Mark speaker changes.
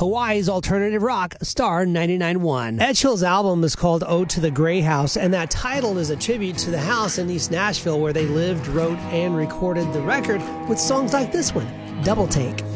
Speaker 1: Hawaii's alternative rock, Star 99.1. Edgehill's album is called Ode to the Gray House, and that title is a tribute to the house in East Nashville where they lived, wrote, and recorded the record with songs like this one, Double Take.